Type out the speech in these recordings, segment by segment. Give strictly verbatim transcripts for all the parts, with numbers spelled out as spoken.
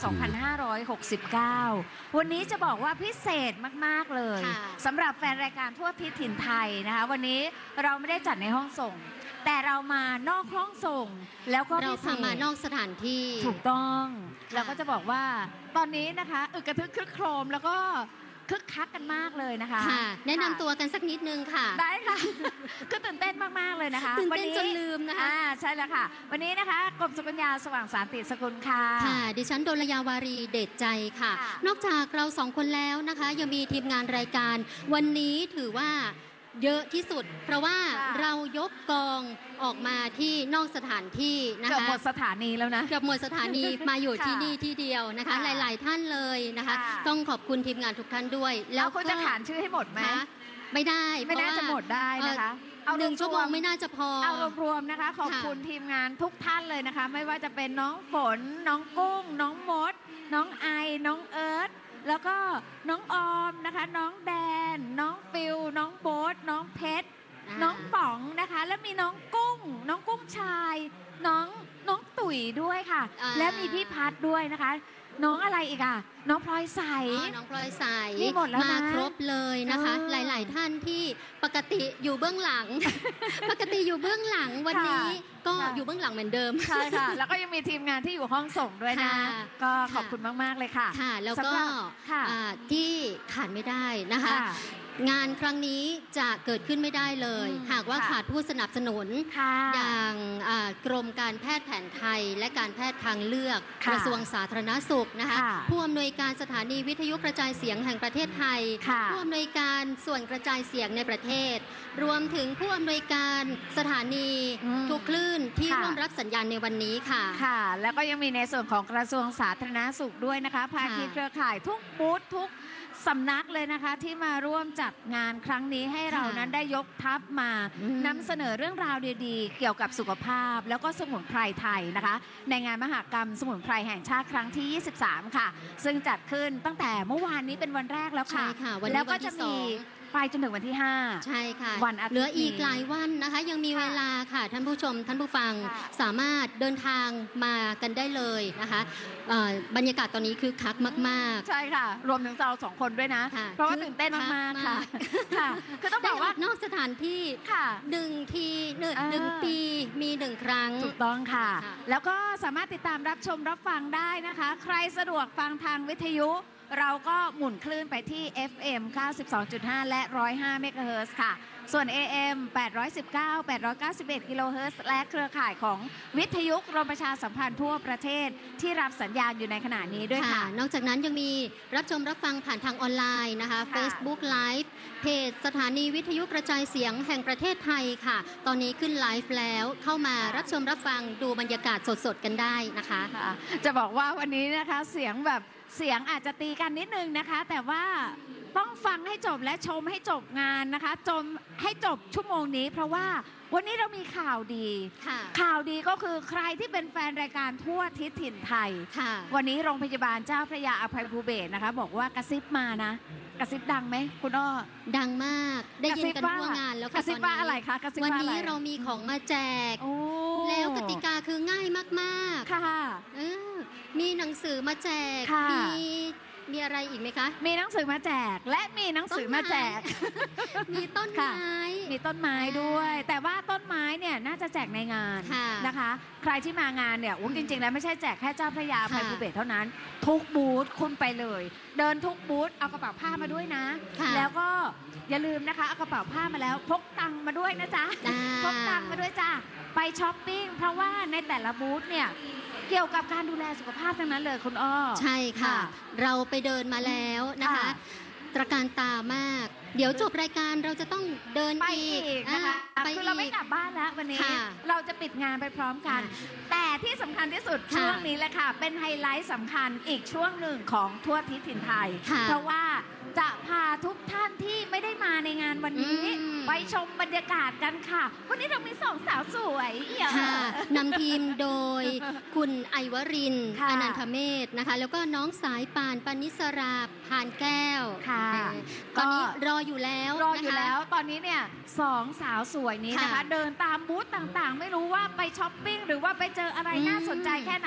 สองพันห้าร้อยหกสิบเก้า วันนี้จะบอกว่าพิเศษมากๆเลยสำหรับแฟนรายการทั่วทิศถิ่นไทยนะคะวันนี้เราไม่ได้จัดในห้องส่งแต่เรามานอกห้องส่งแล้วก็เราพามานอกสถานที่ถูกต้องแล้วก็จะบอกว่าตอนนี้นะคะอึกกระทึกครึกโครมแล้วก็คึกคักกันมากเลยนะคะค่ะแนะนำตัวกันสักนิดนึงค่ะได้ค่ะคือตื่นเต้นมากๆเลยนะคะตื่นเต้นจนลืมนะคะใช่แล้วค่ะวันนี้นะคะกรมสุกัญญาสว่างสารติสกุลค่ะค่ะดิฉันดลยาวารีเดชใจค่ะนอกจากเราสองคนแล้วนะคะยังมีทีมงานรายการวันนี้ถือว่าเยอะที่สุดเพราะว่าเรายกกองออกมาที่นอกสถานที่นะคะเกือบหมดสถานีแล้วนะเกือบหมดสถานีมาอยู่ที่นี่ที่เดียวนะคะหลายๆท่านเลยนะคะต้องขอบคุณทีมงานทุกท่านด้วยแล้วคุณจะขานชื่อให้หมดไหมไม่ได้ไม่น่าจะหมดได้นะคะเอาหนึ่งชั่วโมงไม่น่าจะพอเอารวมๆนะคะขอบคุณทีมงานทุกท่านเลยนะคะไม่ว่าจะเป็นน้องฝนน้องกุ้งน้องมดน้องไอน้องเอิร์ธแล้วก็น้องออมนะคะน้องแดนน้องฟิลน้องโบ๊ทน้องเพชรน้องป๋องนะคะแล้วมีน้องกุ้งน้องกุ้งชายน้องน้องตุ๋ยด้วยค่ะและมีพี่พัดด้วยนะคะน้องอะไรอีกอ่ะน้องพลอยใสน้องพลอยใสนี่หมดแล้วมาครบเลยนะคะหลายๆท่านที่ปกติอยู่เบื้องหลังปกติอยู่เบื้องหลังวันนี้ก็อยู่เบื้องหลังเหมือนเดิมใช่ค่ะแล้วก็ยังมีทีมงานที่อยู่ห้องส่งด้วยนะก็ขอบคุณมากๆเลยค่ะค่ะแล้วก็ที่ขาดไม่ได้นะคะงานครั้งนี้จะเกิดขึ้นไม่ได้เลยหากว่าขาดผู้สนับสนุนอย่างกรมการแพทย์แผนไทยและการแพทย์ทางเลือกกระทรวงสาธารณสุขนะคะผู้อำนวยการสถานีวิทยุกระจายเสียงแห่งประเทศไทยผู้อำนวยการส่วนกระจายเสียงในประเทศรวมถึงผู้อำนวยการสถานีทุกคลื่นที่ร่วมรับสัญญาณในวันนี้ค่ะค่ะแล้วก็ยังมีในส่วนของกระทรวงสาธารณสุขด้วยนะคะภาคีเครือข่ายทุกบูธทุกสำนักเลยนะคะที่มาร่วมจัดงานครั้งนี้ให้เรานั้นได้ยกทัพมานำเสนอเรื่องราวดีๆเกี่ยวกับสุขภาพแล้วก็สมุนไพรไทยนะคะในงานมหกรรมสมุนไพรแห่งชาติครั้งที่ยี่สิบสามค่ะซึ่งจัดขึ้นตั้งแต่เมื่อวานนี้เป็นวันแรกแล้วค่ะแล้วก็จะมีไปจนถึงวันที่ห้าใช่ค่ะวันอาทิตย์เหลืออีกหลายวันนะคะยังมีเวลาค่ะท่านผู้ชมท่านผู้ฟังสามารถเดินทางมากันได้เลยนะคะบรรยากาศตอนนี้คือคักมากๆใช่ค่ะรวมถึงเราสองคนด้วยนะเพราะว่าตื่นเต้นมากๆค่ะค่ะคือต้องบอกว่านอกสถานที่หนึ่งทีหนึ่งปีมีหนึ่งครั้งถูกต้องค่ะแล้วก็สามารถติดตามรับชมรับฟังได้นะคะใครสะดวกฟังทางวิทยุเราก็หมุนคลื่นไปที่ เอฟ เอ็ม เก้าสิบสองจุดห้า และ หนึ่งร้อยห้า เมกะเฮิรตซ์ค่ะส่วน เอ เอ็ม แปดร้อยสิบเก้า แปดร้อยเก้าสิบเอ็ด กิโลเฮิรตซ์และเครือข่ายของวิทยุกรมประชาสัมพันธ์ทั่วประเทศที่รับสัญญาณอยู่ในขณะนี้ด้วยค่ะนอกจากนั้นยังมีรับชมรับฟังผ่านทางออนไลน์นะคะ Facebook Live เพจสถานีวิทยุกระจายเสียงแห่งประเทศไทยค่ะตอนนี้ขึ้นไลฟ์แล้วเข้ามารับชมรับฟังดูบรรยากาศสดๆกันได้นะคะจะบอกว่าวันนี้นะคะเสียงแบบเสียงอาจจะตีกันนิดนึงนะคะแต่ว่าต้องฟังให้จบและชมให้จบงานนะคะชมให้จบชั่วโมงนี้เพราะว่าวันนี้เรามีข่าวดีข่าวดีก็คือใครที่เป็นแฟนรายการทั่วทิศถิ่นไทยวันนี้โรงพยาบาลเจ้าพระยาอภัยภูเบศรนะคะบอกว่ากระซิบมานะกระซิบดังไหมคุณอ้อดังมากได้ยินกันทั่วงานแล้วค่ะกระซิบว่าอะไรคะกระซิบว่าอะไรวันนี้เรามีของมาแจกแล้วกติกาคือง่ายมากๆค่ะมีหนังสือมาแจกมีมีอะไรอีกไหมคะมีหนังสือมาแจกและมีหนังสือมาแจกมีต้นไม้มีต้นไม้ด้วยแต่ว่าต้นไม้เนี่ยน่าจะแจกในงานนะคะใครที่มางานเนี่ยจริงๆแล้วไม่ใช่แจกแค่เจ้าพระยาอภัยภูเบศรเท่านั้นทุกบูธคุณไปเลยเดินทุกบูธเอากระเป๋าผ้ามาด้วยนะแล้วก็อย่าลืมนะคะเอากระเป๋าผ้ามาแล้วพกตังค์มาด้วยนะจ๊ะพกตังค์มาด้วยจ้ะไปช้อปปิ้งเพราะว่าในแต่ละบูธเนี่ยเกี่ยวกับการดูแลสุขภาพทั้งนั้นเลยคุณอ้อใช่ค่ะเราไปเดินมาแล้วนะคะตระการตามากเดี๋ยวจบรายการเราจะต้องเดินอีกนะคะคือเราไม่กลับบ้านแล้ววันนี้เราจะปิดงานไปพร้อมกันแต่ที่สำคัญที่สุดช่วงนี้แหละค่ะเป็นไฮไลท์สำคัญอีกช่วงหนึ่งของทั่วทิศถิ่นไทยเพราะว่าจะพาทุกท่านที่ไม่ได้มาในงานวันนี้ไปชมบรรยากาศกันค่ะวันนี้เรามีสองสาวสวยนำทีมโดยคุณไอวรินทร์อนันทเมธนะคะแล้วก็น้องสายป่านปณิสราพานแก้วค่ะตอนนี้รออยู่แล้วรออยู่แล้วตอนนี้เนี่ยสองสาวสวยนี้นะคะเดินตามบูธต่างๆไม่รู้ว่าไปช้อปปิ้งหรือว่าไปเจออะไรน่าสนใจแค่ไหน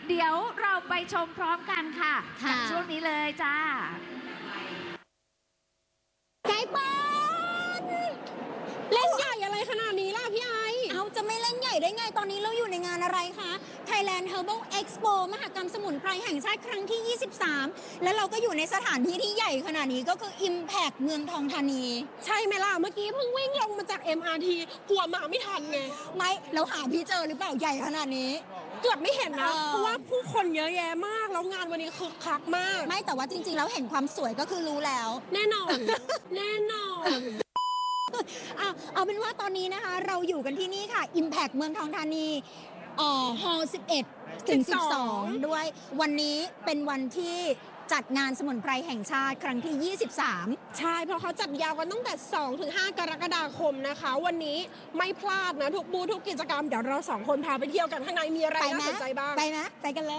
เดี๋ยวเราไปชมพร้อมกันค่ะค่ะกับช่วงนี้เลยจ้าไก่ปอนเล่นใหญ่อะไรขนาดนี้ล่ะพี่ไอเอาจะไม่เล่นใหญ่ได้ไงตอนนี้เราอยู่ในงานอะไรคะ Thailand Herbal Expo มหกรรมสมุนไพรแห่งชาติครั้งที่ ยี่สิบสาม แล้วเราก็อยู่ในสถานที่ที่ใหญ่ขนาดนี้ก็คือ Impact เมืองทองธานีใช่ไหมล่ะ เมื่อกี้เพิ่งวิ่งลงมาจาก เอ็ม อาร์ ที กลัวมาไม่ทันไงไม่เราหาพี่เจอหรือเปล่าใหญ่ขนาดนี้เกือบไม่เห็นนะเออเพราะว่าผู้คนเยอะแยะมาก แล้วงานวันนี้คึกคักมากไม่แต่ว่าจริงๆแล้วเห็นความสวยก็คือรู้แล้วแน่นอน แน่นอนอ่ะเอาเป็นว่าตอนนี้นะคะเราอยู่กันที่นี่ค่ะ Impact เมืองทองธานีเอ่อฮอลล์สิบเอ็ดถึงสิบสองด้วยวันนี้เป็นวันที่จัดงานสมุนไพรแห่งชาติครั้งที่ ยี่สิบสามใช่ เพราะเขาจัดยาวกันตั้งแต่ สองถึงห้า กรกฎาคมนะคะ วันนี้ไม่พลาดนะ ทุกบูธทุกกิจกรรม เดี๋ยวเราสองคนพาไปเที่ยวกันข้างในมีอะไรไปไหมน่าสนใจบ้างไปไหมไปกันเลย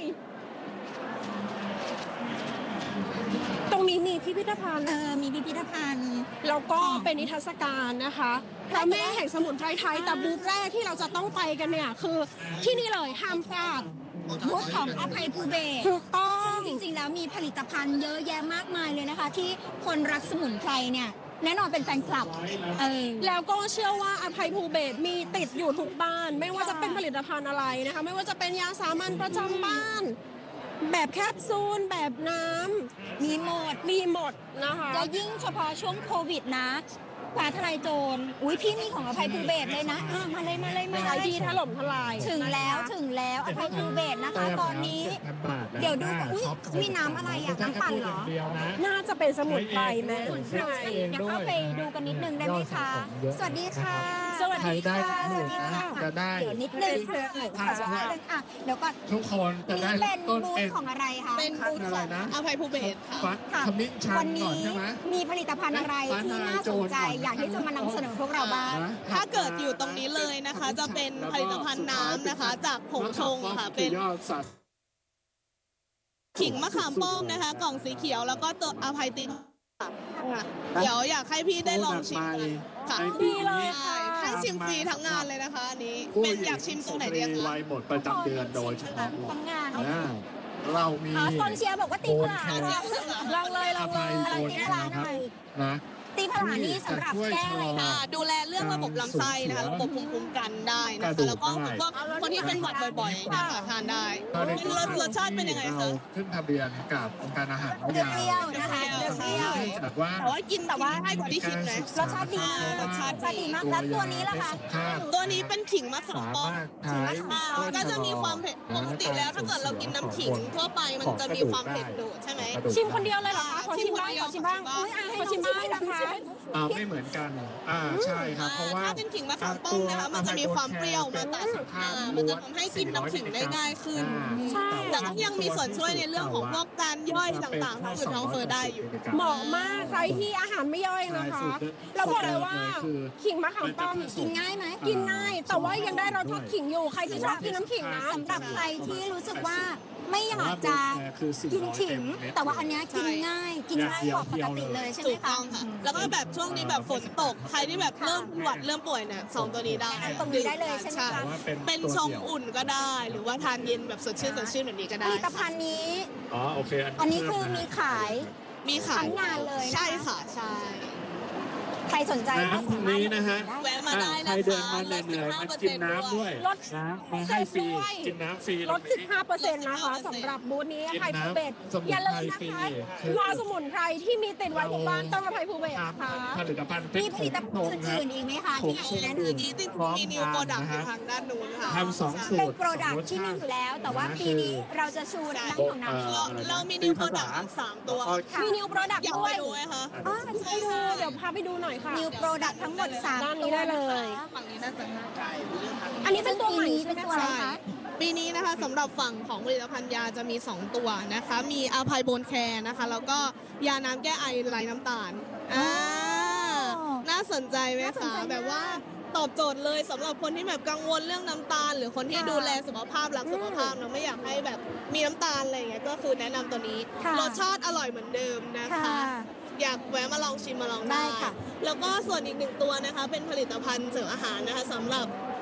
ตรงนี้มีพิพิธภัณฑ์เออมีพิพิธภัณฑ์แล้วก็เป็นนิทรรศการนะคะพระแม่แห่งสมุนไพรไทย แต่บูธแรกที่เราจะต้องไปกันเนี่ยคือที่นี่เลยห้ามพลาดบูธของอภัยภูเบศรถูกต้องซึ่งจริงๆแล้วมีผลิตภัณฑ์เยอะแยะมากมายเลยนะคะ ที่คนรักสมุนไพรเนี่ยแน่นอนเป็นแฟนคลับเออแล้วก็เชื่อว่าอภัยภูเบศรมีติดอยู่ทุกบ้าน ไม่ว่าจะเป็นผลิตภัณฑ์อะไรนะคะ ไม่ว่าจะเป็นยาสามัญประจำบ้าน แบบแคปซูลแบบน้ำมีหมดมีหมดนะคะและยิ่งเฉพาะช่วงโควิดนะฟ้าทลายโจรอุ้ยพี่นี่ของอภัยภูเบศรเลยนะอ่ะมาเลยมาเลยมาขายเลยดีถล่มทลายถึงแล้วถึงแล้วอภัยภูเบศรนะคะ ตอนนี้ เดี๋ยวดูก่อนอุ๊ยมีน้ำอะไรอ่ะน้ำปั่นเหรอน่าจะเป็นสมุนไพรไหมเดี๋ยวเข้าไปดูกันนิดนึงได้ไหมคะ สวัสดีค่ะสวัสดีค่ะสวัสดีค่ะจะได้เดี๋ยวนิดนึงค่ะอ่ะเดี๋ยวก่อนทุกคนจะได้นี่เป็นต้นบูธเป็นของอะไรคะเป็นบูธอะไรของนะอภัยภูเบศรค่ะฟัดค่ะคำนิ้ชัวัน นก่อนนี้ใช่ไหมมีผลิตภัณฑ์อะไรฟ้าที่ทลายน่าสนใจโจรก่อนอยากที่จะมานำเสนอพวกเราบ้างนะถ้าเกิดอยู่ตรงนี้เลยนะคะ จะเป็นผลิตภัณฑ์น้ำนะคะ จากผงชงค่ะ เป็นยอดสัตว์ขิงมะขามป้อมนะคะ กล่องสีเขียวแล้วก็ตัวอภัยตินค่ะเดี๋ยวอยากให้พี่ได้ลองชิมกันค่ะในปีนี้ใช่ให้ชิมฟรีทั้งงานเลยนะคะอันนี้ผู้เป็นหญิงอยากชิมตรงไหนดีสตรีคะวัยหมดประจำเดือนโดยเฉพาะทำงานอ่าเรามีอ๋อกองเชียร์บอกว่าตีผลาโอนแทนลองเลยลอองเลภัยยโอนแทนครับนะตีผลานี่สำหรับแก้อะไรนะอ่าดูแลเรื่องระบบลำไส้นะคะระบบภูมิคุ้มกันได้นะคะแล้วก็พวกคนที่เป็นหวัดบ่อยๆนะคะทานได้เป็นรสรสชาติเป็นยังไงเราคะขึ้นทะเบียนกับองค์การอาหารเปรี้ยวๆนะคะเปรี้ยวเนื่องจากว่าแต่ว่ากินแต่ว่าให้กว่าที่คิดนะรสชาติดีมากรสชาติดีมากแล้วตัวนี้ล่ะคะตัวนี้เป็นขิงมะขามสาป้อมมารถใช้ก็จะมีความเผ็ดปกติแล้วถ้าเกิดเรากินน้ำขิงทั่วไปมันจะมีความเผ็ดโดดใช่ไหมชิมคนเดียวเลยเหรอคะ ขอชิมบ้าง ขอชิมบ้างอุ้ยอ่ะให้ขอน้องชิมชิมบ้างให้น้องนะคะชิมอ่าไม่เหมือนกันอ่าใช่ครับเพราะว่าถ้าเป็นขิงมะขามป้อมนะคะมันจะมีความเปรี้ยวมาตัดอ่ามันจะทำให้กินน้ำขิงได้ง่ายขึ้นใช่แต่ก็ยังมีส่วนช่วยในเรื่องของพวกการย่อยต่างๆท้องอืดท้องเฟ้อได้อยู่เหมาะมากใครที่อาหารไม่ย่อยนะคะ เราบอกเลยว่าขิงมะขามป้อมกินง่ายไหมกินง่าย แต่ว่ายังได้รสชาติขิงอยู่ ใครที่ชอบกินน้ำขิงนะสำหรับใครที่รู้สึกว่าไม่อยากจะกินขิง แต่ว่าอันเนี้ยกินง่าย กินง่ายกว่าปกติเลยใช่ไหมถูกคะต้องค่ะ แล้วก็แบบช่วงนี้แบบฝนตก ใครที่แบบเริ่มหวัดเริ่มป่วยเนี่ยสองตัวนี้ได้ตรงนี้ได้เลยใช่ไหมคะเป็นชงอุ่นก็ได้ หรือว่าทานเย็นแบบสดชื่นสดชื่นแบบนี้ก็ผได้ลิตภัณฑ์นี้อ๋อโอเคอันนี้คือมีขายมีขายทั้งงานเลยนะคะใช่ค่ะ ใช่ใครสนใจก็สามารถนี้นะฮะแวะมาได้ใครนะคะเดินมาเหนื่อยๆมากินน้ำด้วยลดนะมาให้ฟรีกินน้ำฟรีลด สิบห้าเปอร์เซ็นต์ นะคะสำหรับบูธนี้อภัยภูเบศรอย่าลืมนะคะยาสมุนไพรที่มีติดไว้ทุกบ้านต้องอภัยภูเบศรนะคะผลิตภัณฑ์มีผลิตภัณฑ์อื่นๆอีกไหมคะที่แนะนทีนี้ติดมีนิวโปรดักต์อยู่ทางด้านนู้นค่ะทำสองสูำเป็นตรโปรดักที่มีอยู่แล้ว แต่ว่าปีนี้เราจะชูเรื่องของน้ำเราเรามีนิวโปรดักต์สามตัวมีนิวโปรดักต์อยากด้ไปวยดูไหมคะอ๋อไปดูเดี๋ยวพาไปดูหน่อยค่ะนิวโปรดักทั้งหมดสามด้านนี้ตัวได้เลยฝั่งนี้น่าจะง่ายอันนี้เป็นตัวใหม่ปีใช่นี้ไหมเป็นตัวอะไรคะคะปีนี้นะคะสำหรับฝั่งของผลิตภัณฑ์ยาจะมีสองตัวนะคะ มีอาภัยโบนแคร์นะคะ แล้วก็ยาน้ำแก้ไอไร้น้ำตาลอ่าน่าสนใจไหมน่าสนคะใจมากแบบว่าตอบโจทย์เลยสำหรับคนที่แบบกังวลเรื่องน้ำตาล หรือคนที่ค่ะดูแลสุขภาพรักสุขภาพเนาะไม่อยากให้แบบมีน้ำตาลอะไรอย่างเงี้ยก็คือแนะนำตัวนี้ค่ะรสชาติอร่อยเหมือนเดิมนะคะค่ะอยากแวะมาลองชิมมาลองได้ได้ค่ะแล้วก็ส่วนอีกหนึ่งตัวนะคะ เป็นผลิตภัณฑ์เสริมอาหารนะคะสำหรับ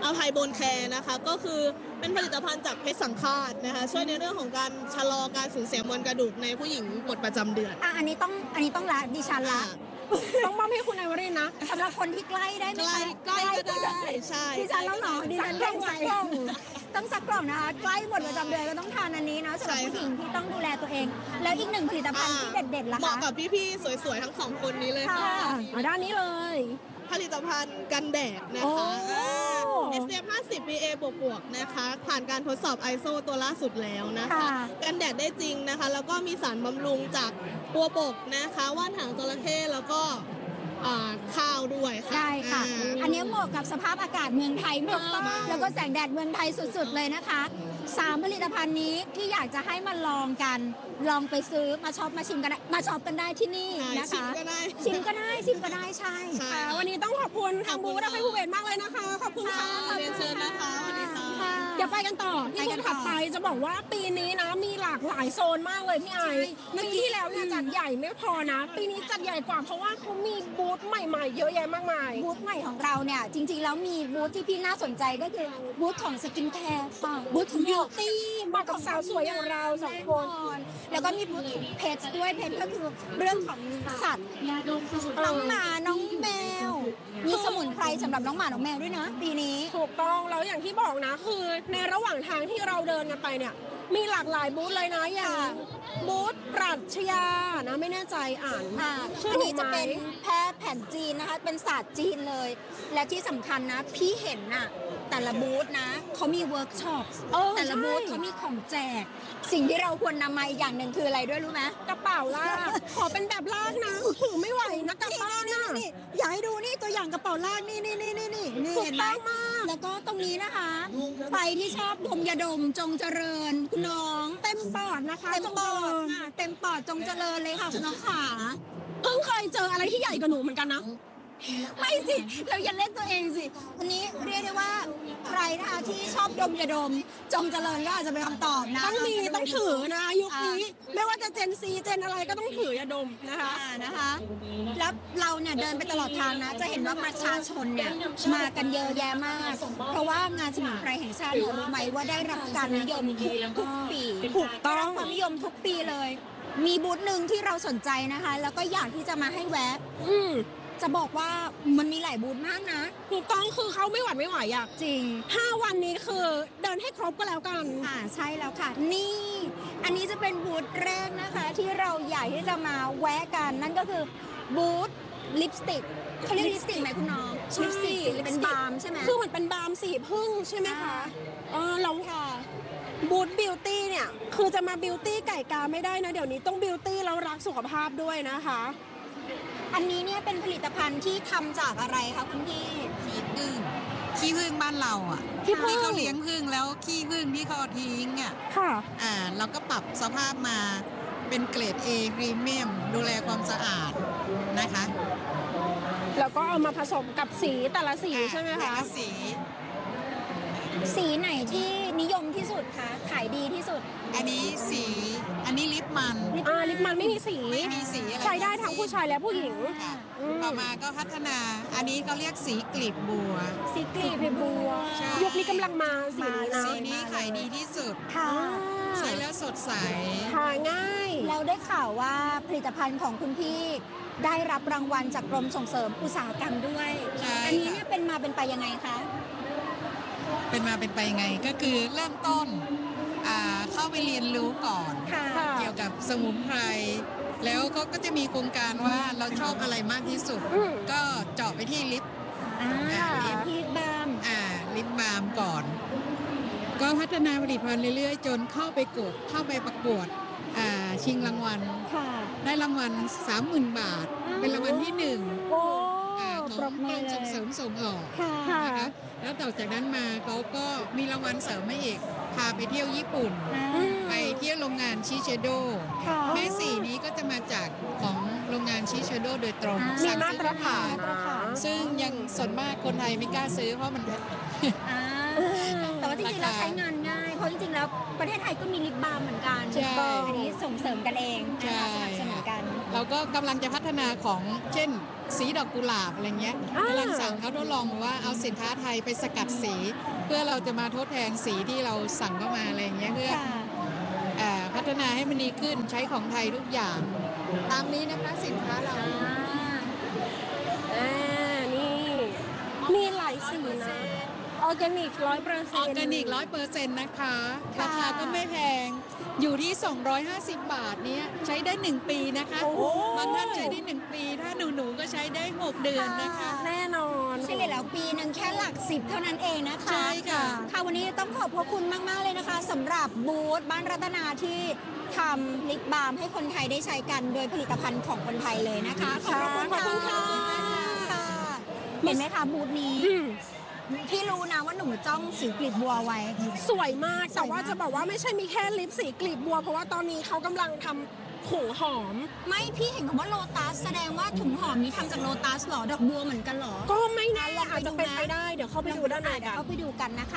อภัยโบนแคร์นะคะก็คือเป็นผลิตภัณฑ์จากเพชรสังฆาตนะคะช่วยในเรื่องของการชะลอการสูญเสียมวลกระดูกในผู้หญิงหมดประจำเดือนอ่ะอันนี้ต้องอันนี้ต้องละดิฉันละต้องมอบให้คุณไอวรินนะสำหรับคนที่ใกล้ได้ไหมใกล้คะใกล้ก็ได้ใช่ดิฉันแล้วเหรอดิฉันต้องสักกล่องต้องสักกล่องนะคะใกล้หมดประจำเดือนก็ต้องทานอันนี้นะสำหรับผู้หญิงที่ต้องดูแลตัวเอง แล้วอีกหนึ่งผลิตภัณฑ์ที่เด็ดๆล่ะเหมาะคะกับพี่ๆสวยๆทั้งสองคนนี้เลยค่ะค่ะมาด้านนี้เลยผลิตภัณฑ์กันแดดนะโอ้คะ เอส พี เอฟ ห้าสิบ พี เอ บวกๆนะคะ ผ่านการทดสอบ ไอ เอส โอ ตัวล่าสุดแล้วนะคะค่ะกันแดดได้จริงนะคะ แล้วก็มีสารบำรุงจากบัวบกนะคะว่านหางจระเข้แล้วก็อ่าข้าวด้วยค่ะได้ค่ะอ่าอันนี้เหมาะกับสภาพอากาศเมืองไทยมากแล้วก็แสงแดดเมืองไทยสุดๆเลยนะคะสามผลิตภัณฑ์นี้ที่อยากจะให้มาลองกัน ลองไปซื้อมาช็อปมาชิมกันได้มาช็อปกันได้ที่นี่นะชิมคะก็ได้ชิมก็ได้ชิมก็ได้ใช่ใช่ค่ะวันนี้ต้องขอบคุณทางบูธอภัยภูเบศรมากเลยนะคะ ขอบคุณค่ะเรียนเชิญนะคะสวัสดีค่ะเดี๋ยวไปกันต่อที่ไปบูกัธนต่อถัดไปจะบอกว่าปีนี้นะมีหลากหลายโซนมากเลยพี่ไอปีที่แล้วเนี่ยจัดใหญ่ไม่พอนะ ปีนี้จัดใหญ่กว่าเพราะว่าเขามีบูธใหม่ๆ เยอะแยะมากมายบูธใหม่ของเราเนี่ยจริงๆแล้วมีบูธที่พี่น่าสนใจก็คือบูธของสกินแคร์ค่ะบูธของบิวตี้เหมาะกับสาวสวยอย่างเราสองคนแล้วก็มีบูธของเพจด้วยเพจก็คือเรื่องของสัตว์น้องหมาน้องแมว มีสมุนไพรสำหรับน้องหมาน้องแมวด้วยนะปีนี้ถูกต้องแล้วอย่างที่บอกนะคือในระหว่างทางที่เราเดินกันไปเนี่ยมีหลากหลายบูธเลยนะอย่างค่ะบูธปรัชญานะไม่แน่ใจอ่านค่ะชื่ออันถูนี้กจะไหมเป็นแพทย์แผนจีนนะคะ เป็นศาสตร์จีนเลย และที่สำคัญนะ พี่เห็นน่ะ แต่ละบูธนะเขามีเวิร์กช็อปเออแต่ละบูธใช่เขามีของแจก สิ่งที่เราควรนำมาอีกอย่างหนึ่งคืออะไรด้วยรู้ไหมกระเป๋าลากขอเป็นแบบลากนะถือไม่ไหวนะกลับบ้านนะนี่อยากให้ดูนี่ตัวอย่างกระเป๋าลากนี่นี่นี่นี่นี่นี่ถูกเห็นไหมต้องมากแล้วก็ตรงนี้นะคะใครที่ชอบดมยาดมจงเจริญคุณน้องเต็มปอดนะคะเต็มปอดจงเจริญค่ะเต็มปอดจงเจริญเลยค่ะคุณน้องขาเพิ่งเคยเจออะไรที่ใหญ่กว่าหนูเหมือนกันนะไม่สิ เราอย่าเล่นตัวเองสิวันนี้เรียกได้ว่าใครนะคะที่ชอบดมยาดม จงเจริญก็อาจจะเป็นคำตอบนะต้องมีต้องถือนะยุคนี้ไม่ว่าจะเจนซีเจนอะไรก็ต้องถือยาดมนะคะอ่านะคะ แล้วเราเนี่ยเดินไปตลอดทางนะ จะเห็นว่าประชาชนเนี่ยมากันเยอะแยะมาก เพราะว่างานสมุนไพรแห่งชาติเนี่ยรู้ไหมว่าได้รับการนิยมทุกทุกปีถูกต้องได้รับความนิยมทุกปีเลย มีบูธหนึ่งที่เราสนใจนะคะ แล้วก็อยากที่จะมาให้แวะอืมจะบอกว่ามันมีหลายบูธมากนะถูกต้องคือเขาไม่หวัดไม่ไหวอ่ะจริงห้าวันนี้คือเดินให้ครบก็แล้วกันอ่าใช่แล้วค่ะ นี่ อันนี้จะเป็นบูธแรกนะคะ ที่เราอยากที่จะมาแวะกัน นั่นก็คือบูธลิปสติกเขาเรียกลิปสติกไหมคุณน้องใช่ลิปสติกเป็นบาล์มใช่ไหมคือเหมือนเป็นบาล์มสีพึ่งใช่ไหมคะเออเราค่ะบูธบิวตี้เนี่ยคือจะมาบิวตี้ไก่กาไม่ได้นะ เดี๋ยวนี้ต้องบิวตี้แล้วรักสุขภาพด้วยนะคะอันนี้เนี่ยเป็นผลิตภัณฑ์ที่ทำจากอะไรคะคุณพี่ขี้ผึ้งขี้ผึ้งบ้านเราอ่ะขี้ผึ้งที่เขาเลี้ยงผึ้งแล้วขี้ผึ้งที่เขาเอาทิ้งอ่ะค่ะอ่าเราก็ปรับสภาพมาเป็นเกรด A พรีเมียมดูแลความสะอาดนะคะแล้วก็เอามาผสมกับสีแต่ละสีใช่ไหมแต่คะละสีสีไหนที่นิยมที่สุดคะ ขายดีที่สุดอันนี้สีอันนี้ลิปมันอ่าลิปมันไม่มีสีไม่มีสีอะไรใช้ได้ทั้งผู้ชายและผู้หญิงค่ะอืมต่อมาก็พัฒนา อันนี้เขาเรียกสีกลีบบัวสีกลีบบัวใช่ยุคนี้กำลังมาสีนี้นะสีนี้ขายดีที่สุดค่ะใช้แล้วสดใสหาง่ายเราได้ข่าวว่าผลิตภัณฑ์ของคุณพี่ได้รับรางวัลจากกรมส่งเสริมอุตสาหกรรมด้วยใช่อันี้เนี่ยเป็นมาเป็นไปยังไงคะเป็นมาเป็นไปยังไงก็คือเริ่มต้นอ่าเข้าไปเรียนรู้ก่อนค่ะค่ะเกี่ยวกับสมุนไพร แล้วเขาก็จะมีโครงการว่าเราชอบอะไรมากที่สุดอืมก็เจาะไปที่ลิปอ่าค่ะพีทบามอ่าลิปบาล์มก่อน ก็พัฒนาผลิตภัณฑ์เรื่อยๆ จนเข้าไปกดเข้าไปประกวดอ่าชิงรางวัลค่ะได้รางวัล สามหมื่น บาท เป็นรางวัลที่หนึ่งโอ้อ่าขปรองบกมืรอมเลส่งยเสริมส่งออกค่ะค่ะนะคะแล้วต่อจากนั้นมาเขาก็มีรางวัลเสริมมาอีกพาไปเที่ยวญี่ปุ่นอ่าไปเที่ยวโรงงานชิเชโดค่ะแม่สีนี้ก็จะมาจากของโรงงานชิเชโดโดยตรงอ่ามีสั่งมาซื้อตรฐานมานะซึ่งยังส่วนมากคนไทยไม่กล้าซื้อเพราะมันอ่าแต่ว่าจริงๆแล้วราคาใช้งานง่าย เพราะจริงๆแล้วประเทศไทยก็มีลิปบาล์มเหมือนกันใช่อันนี้ส่งเสริมกันเองนะคะใช่สนับสนุนกันเราก็กำลังจะพัฒนาของเช่นสีดอกกุหลาบอะไรเงี้ยอ่ากำลังสั่งเขาทดลองมาว่าเอาสินค้าไทยไปสกัดสี เพื่อเราจะมาทดแทนสีที่เราสั่งเข้ามาอะไรเงี้ยเพื่อเอ่อพัฒนาให้มันดีขึ้นใช้ของไทยทุกอย่างตามนี้นะคะสินค้าเราอ่านี่มีหลายสีนะออร์แกนิกร้อยเปอร์เซ็อน อร์แกนิกร้อยเปอร์เซ็นต์นะคะราคาก็ไม่แพงอยู่ที่ สองร้อยห้าสิบ บาทเนี้ยใช้ได้หนึ่งปีนะคะบางท่านใช้ได้หนึ่งปีถ้าหนูหนูๆก็ใช้ได้หกเดือนนะคะแน่นอนเฉลี่ยแล้วปีหนึ่งแค่หลักสิบเท่านั้นเองนะคะใช่ค่ะค่ะวันนี้ต้องขอบพระคุณมาก ๆ เลยนะคะสำหรับบูธบ้านรัตนาที่ทำลิปบาล์มให้คนไทยได้ใช้กันโดยผลิตภัณฑ์ของคนไทยเลยนะคะ ขอบพระคุณขอบคุณค่ะค่ะเห็นไหมคะบูธนี้อืมพี่รู้นะว่าหนูจ้องสีกลีบบัวไว้สวยมากสวยมากแต่ว่าจะบอกว่าไม่ใช่มีแค่ลิปสีกลีบบัว เพราะว่าตอนนี้เขากำลังทำผงหอมไม่พี่เห็นคำว่าโลตัสแสดงว่าถุงหอมนี้ทำจากโลตัสเหรอดอกบัวเหมือนกันเหรอก็ไม่แน่ลองไปอาจจะดูเป็นนะไปได้ เดี๋ยวเข้าไปดูด้านในเดี๋กัยวน เข้าไปดูกันนะคะ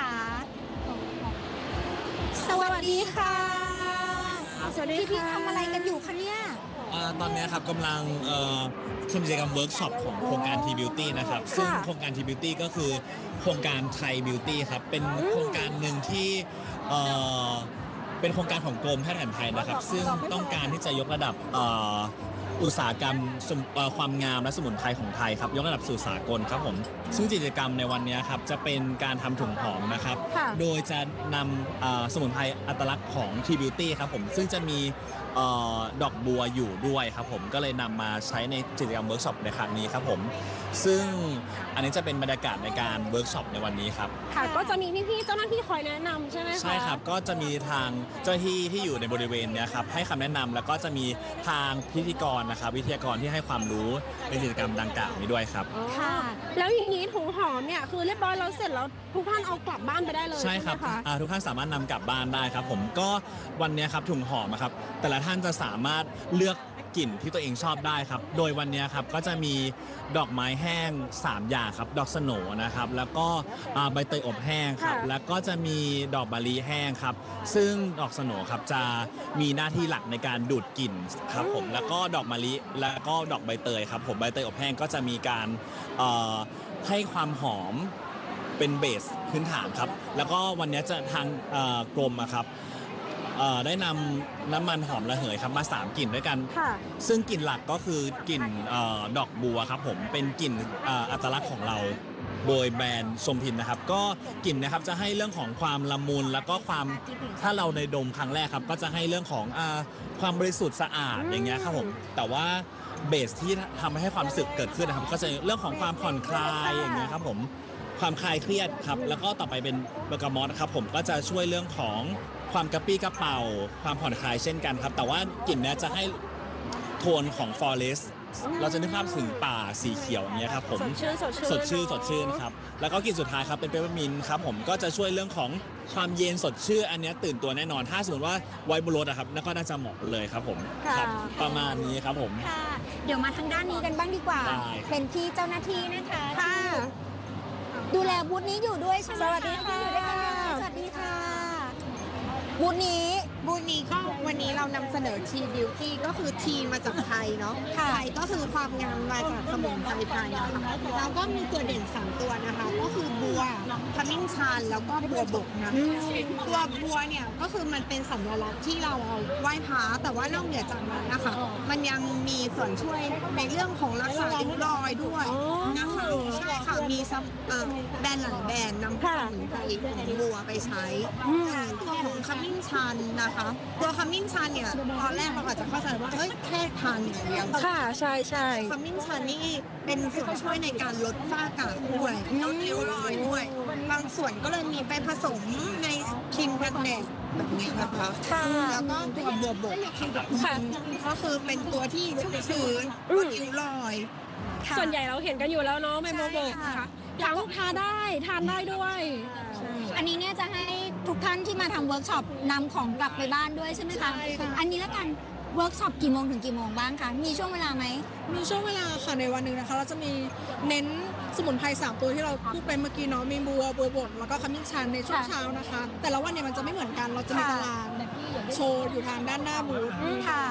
สวัสดีค่ะ สวัสดีพี่ค่ะพี่ทำอะไรกันอยู่คะเนี่ยอ่าตอนนี้ครับกำลังเอ่อทำกิจกรรมเวิร์กช็อปของโครงการ T Beauty นะครับซึ่งโครงการ T Beauty ก็คือโครงการไทย Beauty ครับเป็นโครงการหนึ่งที่เอ่อเป็นโครงการของกรมแพทย์แผนไทยนะครับซึ่งต้องการที่จะยกระดับเอ่ออุตสาหกรรมสมเอ่อความงามและสมุนไพรของไทยครับยกระดับสู่สากลครับผมซึ่งกิจกรรมในวันนี้ครับจะเป็นการทำถุงหอมนะครับค่ะโดยจะนำเอ่อสมุนไพรอัตลักษณ์ของ T Beauty ครับผมซึ่งจะมีเอ่อดอกบัวอยู่ด้วยครับผมก็เลยนำมาใช้ในกิจกรรมเวิร์กช็อปในครั้งนี้ครับผมซึ่งอันนี้จะเป็นบรรยากาศในการเวิร์กช็อปในวันนี้ครับค่ะ ก็จะมีพี่ๆเจ้าหน้าที่คอยแนะนำใช่ไหมคะใช่ครับก็จะมีทางเจ้าหน้าที่ที่อยู่ในบริเวณเนี้ยครับให้คำแนะนำแล้วก็จะมีทางพิธีกรนะครับวิทยากรที่ให้ความรู้ในกิจกรรมดังกล่าวนี้ด้วยครับอ๋อค่ะแล้วอย่างนี้ถุงหอมเนี่ยคือเรียบร้อยแล้วเสร็จแล้วทุกท่านเอากลับบ้านไปได้เลยใช่ครับไหมคะอ่าทุกท่านสามารถนำกลับบ้านได้ครับผมก็วันนี้ครับถุงหอมอะครับแต่ละท่านจะสามารถเลือกกลิ่นที่ตัวเองชอบได้ครับโดยวันนี้ครับก็จะมีดอกไม้แห้งสามอย่างครับดอกสโหนนะครับแล้วก็อ่าใบเตยอบแห้งครับค่ะแล้วก็จะมีดอกมะลิแห้งครับซึ่งดอกสโหนครับจะมีหน้าที่หลักในการดูดกลิ่นครับผมแล้วก็ดอกมะลิแล้วก็ดอกใบเตยครับผมใบเตยอบแห้งก็จะมีการเอ่อให้ความหอมเป็นเบสพื้นฐานครับแล้วก็วันนี้จะทางเอ่อกรมอะครับเอ่อได้นำน้ำมันหอมระเหยครับมาสามกลิ่นด้วยกันค่ะซึ่งกลิ่นหลักก็คือกลิ่นเออดอกบัวครับผมเป็นกลิ่นเอ่ออัตลักษณ์ของเราโดยแบรนด์ชมพินนะครับ ก็กลิ่นนะครับจะให้เรื่องของความละมุนแล้วก็ความถ้าเราในดมครั้งแรกครับ ก็จะให้เรื่องของอาความบริสุทธิ์สะอาดอย่างเงี้ยครับผมแต่ว่าเบสที่ทำให้ความรู้สึกเกิดขึ้นนะครับ ก็จะเรื่องของความผ่อนคลายอย่างเงี้ยครับผมความคลายเครียดครับแล้วก็ต่อไปเป็นเบอร์กามอสครับผมก็จะช่วยเรื่องของความกระปี้กระเป๋าความผ่อนคลายเช่นกันครับแต่ว่ากลิ่นเนี้ยจะให้โทนของ forest เราจะนึกภาพถึงป่าสีเขียวอย่างเงี้ยครับผมสดชื่นสดชื่นสดชื่นเนอะสดชื่นครับแล้วก็กลิ่นสุดท้ายครับเป็นเปปเปอร์มินต์ครับผมก็จะช่วยเรื่องของความเย็นสดชื่นอันเนี้ยตื่นตัวแน่นอนถ้าสมมติว่าไว้บนรถอะครับน่าก็น่าจะเหมาะเลยครับผมค่ะครับประมาณนี้ครับผมค่ะ เดี๋ยวมาทางด้านนี้กันบ้างดีกว่าได้ครับเป็นพี่เจ้าหน้าที่นะคะค่ะที่ดูแลบูธนี้อยู่ด้วยใช่ไหมสวัสดีค่ะที่อยู่ด้วยกันนะคะสวัสดีค่ะ บูธนี้บูธนี้ก็วันนี้เรานำเสนอทีบิวตี้ก็คือทีมาจากไทยเนาะค่ะไทยก็คือความงามมาจากสมุนไพรไทยนะคะแล้วก็มีตัวเด่นสามตัวนะคะ ก็คือบัวขมิ้นชันแล้วก็บัวบกนะตัวบัวเนี่ยก็คือมันเป็นสัญลักษณ์ที่เราเอาไหว้พระแต่ว่านอกเหนือจากนั้นนะคะ มันยังมีส่วนช่วยในเรื่องของรักษาริ้วรอยด้วยนะคะใช่ค่ะมีซัมเอ่อแบรนด์หลายแบรนด์นำสมุนไพรของบัวไปใช้ตัวของขมิ้นชันนะคะ ตัวขมิ้นชันเนี่ยตอนแรกเราอาจจะเข้าใจว่าเอ้ยแค่ทานอย่างเดียวค่ะ ใช่ใช่ขมิ้นชันนี่เป็นส่วนช่วยในการลดฝ้ากระด้วยลดริ้วรอยด้วย บางส่วนก็เลยมีไปผสมในครีมกันแดดแบบนี้นะคะค่ะแล้วก็ตัวบัวบกค่ะก็คือเป็นตัวที่ชุ่มชื้นลดริ้วรอยส่วนใหญ่เราเห็นกันอยู่แล้วเนาะเมโมโบกนะคะทั้งทาได้ทานได้ด้วยอันนี้เนี่ยจะให้ทุกท่านที่มาทำเวิร์กช็อปนำของกลับไปบ้านด้วยใช่ไหมคะใช่ค่ะอันนี้แล้วกันเวิร์กช็อปกี่โมงถึงกี่โมงบ้างคะ มีช่วงเวลาไหมมีช่วงเวลาค่ะในวันหนึ่งนะคะ เราจะมีเน้นสมุนไพรสามตัวที่เราพูดไปเมื่อกี้เนาะมีบัวบัวบดแล้วก็ขมิ้นชันในช่วงเช้านะคะ แต่ละวันเนี่ยมันจะไม่เหมือนกันเราจะมีตารางโชว์อยู่ทางด้านหน้าบูธค่ะเนาะอย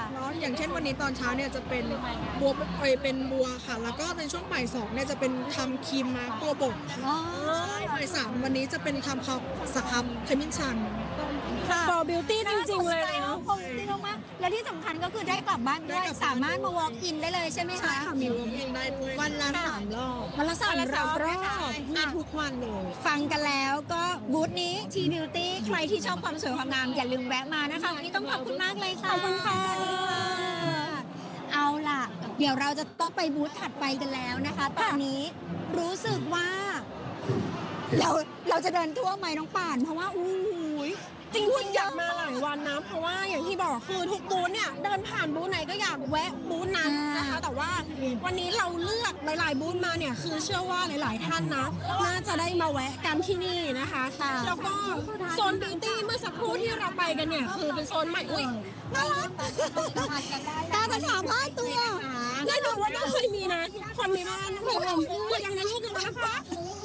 อย่างเช่นวันนี้ตอนเช้าเนี่ยจะเป็นบัวเอยเป็นบัวค่ะ แล้วก็ในช่วงบ่ายสองเนี่ยจะเป็นทำครีมมาบัวบกค่ะบ่ายสามวันนี้จะเป็นทำคอสครับขมิ้นชัน for beauty จริงๆเลยเนาะเนาะคงจริงมากๆและที่สำคัญก็คือได้กลับบ้านด้วย สามารถมา walk in ได้เลยใช่ไหมใช่คะค่ะมีวอล์กอินได้ด้วยวันละสามรอบวันละสามวันละสามรรออบบมีทุกวันเลยฟังกันแล้วก็บูธนี้ T Beauty ใครที่ชอบความสวยความงามอย่าลืมแวะมานะคะวันนี้ต้องขอบคุณมากเลยค่ะขอบคุณค่ะเอาล่ะ เดี๋ยวเราจะต้องไปบูธถัดไปกันแล้วนะคะ ตอนนี้รู้สึกว่า เราเราจะเดินทั่วไหมน้องป่าน เพราะว่าอู้ยจริงๆอยากมาหลายวันนะเพราะว่าอย่างที่บอกคือทุกบูธเนี่ยเดินผ่านบูธไหนก็อยากแวะบูธนั้นนะคะ แต่ว่าวันนี้เราเลือกหลายๆบูธมาเนี่ยคือเชื่อว่าหลายๆท่านนะน่าจะได้มาแวะกันที่นี่นะคะแล้วก็โซนบิวตี้เมื่อสักครู่ที่เราไปกันเนี่ยคือเป็นโซนใหม่อุ้ยน่ารักตาจะถามผ้าตัวแน่นอนว่าต้องเคยมีนะคนมีบ้านนะผมตัวยังในลูกกันนะคะ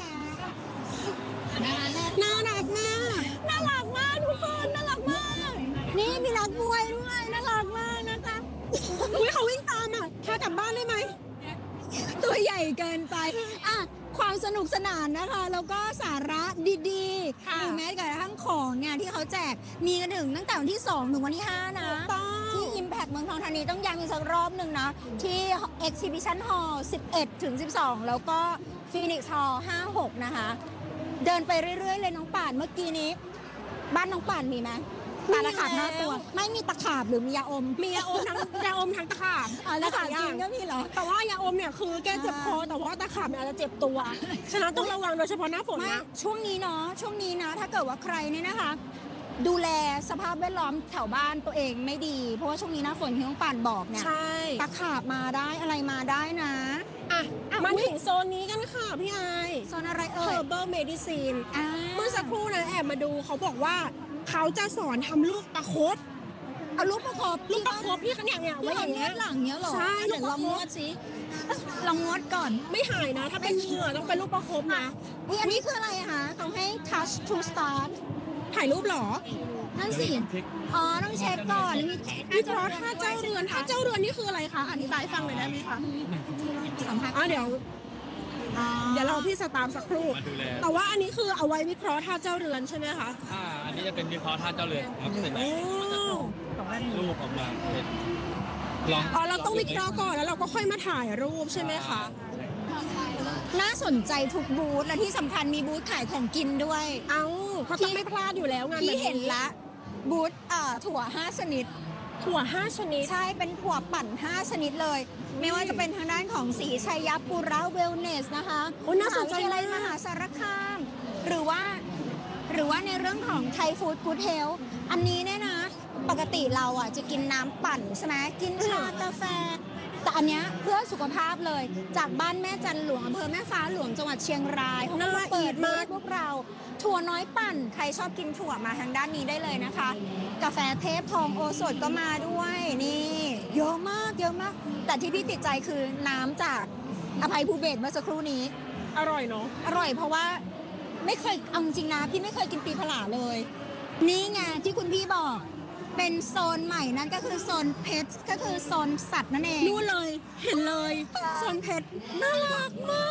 น่ารักมากน่ารักมากทุกคนน่ารักมากนี่มีนักมวยด้วยน่ารักมากนะคะอุ้ยเขาวิ่งตามอ่ะพากลับบ้านได้ไหมตัวใหญ่เกินไปอ่ะความสนุกสนานนะคะ แล้วก็สาระดีๆหรือแม้กระทั่งของเนี่ยที่เขาแจกมีกันถึงตั้งแต่วันที่สองถึงวันที่ห้านะ ที่ Impact เมืองทองธานีต้องย้ำอีกสักรอบหนึ่งนะ ที่ Exhibition Hall สิบเอ็ดถึงสิบสองแล้วก็ Phoenix Hall ห้าหกนะคะ เดินไปเรื่อยๆเลยน้องป่านเมื่อกี้นี้ บ้านน้องป่านมีไหมปลาตะขาบห้าตัว ไม่มีตะขาบหรือมียาอมมียาอมทั้งยาอมทั้งตะขาบอ๋อตะขาบจริงก็มีเหรอแต่ว่ายาอมเนี่ยคือแก้เจ็บคอแต่ว่าตะขาบเนี่ยอาจจะเจ็บตัวฉะนั้นต้องระวังโดยเฉพาะหน้าฝนไม่นะช่วงนี้เนาะช่วงนี้นะถ้าเกิดว่าใครเนี่ยนะคะ ดูแลสภาพแวดล้อมแถวบ้านตัวเองไม่ดี เพราะว่าช่วงนี้หน้าฝนที่น้องป่านบอกเนี่ยใช่ตะขาบมาได้อะไรมาได้นะอ่ะมาถึงโซนนี้กันค่ะพี่ไอโซนอะไรเอ่ย Herbal Medicine อ่าเมื่อสักครู่นะแอบมาดูเขาบอกว่าเขาจะสอนทำลูกประคบเอาลูกประคบลูกประคบที่เขาเนี่ยเนี่ยที่ไว้อเขาย่างนเงี้วย ดหลังเนี้ยเหรอใช่เดี๋ยวลองนวดสิลองนวดก่อนไม่หายนะ ถ้าเป็นเหงื่อต้องเป็นลูกประคบนะอุ๊ยอันนี้คืออะไรคะเขาให้ touch to start ถ่ายรูปเหรอนั่นสิอ๋อต้องเช็คก่อนมีวิเคราะห์ท่าเจ้าเรือนท่าเจ้าเรือนนี่คืออะไรคะอธิบายให้ฟังหน่อยได้ไหมคะสัมผัสอ๋อเดี๋ยว เดี๋ยวเราพี่สตามสักครู่มาดูแลแต่ว่าอันนี้คือเอาไว้วิเคราะห์ท่าเจ้าเรือนใช่ไหมคะอ่าอันนี้จะเป็นวิเคราะห์ท่าเจ้าเรือนครับเสร็จแล้วรูปออกมาเป็นลองอ๋อเราต้องวิเคราะห์ก่อนแล้วเราก็ค่อยมาถ่ายรูปใช่ไหมคะน่าสนใจทุกบูธและที่สำคัญมีบูธขายของกินด้วยเอ้าเขาต้องไม่พลาดอยู่แล้วงานแบบที่เห็นละบูธเอ่อถั่วห้าชนิดถั่วห้าชนิดใช่เป็นถั่วปั่นห้าชนิดเลย ไม่ว่าจะเป็นทางด้านของสีชัยปุระเวลเนสนะคะโอ้น่าสนใจมหาวิทยาลัยมากมหาสารคาม หรือว่าหรือว่าในเรื่องของไทยฟู้ดกู๊ดเฮลอันนี้เนี่ยนะ ปกติเราอ่ะจะกินน้ำปั่นใช่ไหมกินชากาแฟ แต่อันเนี้ยเพื่อสุขภาพเลย จากบ้านแม่จันหลวงอำเภอแม่ฟ้าหลวงจังหวัดเชียงรายเขาก็มาเปิดมาพวกเรา ถั่วน้อยปั่น ใครชอบกินถั่วมาทางด้านนี้ได้เลยนะคะ กาแฟเทพทองโอสถก็มาด้วยนี่เยอะมากเยอะมาก แต่ที่พี่ติดใจคือน้ำจากอภัยภูเบศรเมื่อสักครู่นี้อร่อยเนาะอร่อยเพราะว่าไม่เคยเอาจริงนะพี่ไม่เคยกินปีผลาเลย นี่ไงที่คุณพี่บอก เป็นโซนใหม่นั่นก็คือโซนเพชก็คือโซนสัตว์นั่นเองนู่นเลย เห็นเลยโซนเพชรน่ารักมาก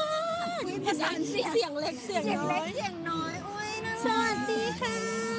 อุ๊ยประสานเสียงเสียงเล็กเสียงเสียงน้เล็อก ยเสียงน้อยโอ้ยน่ารักสวัสดีค่ะ